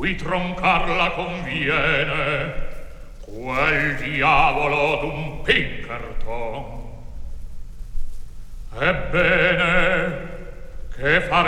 cui troncarla conviene quel diavolo d'un Pinkerton. Ebbene, che fare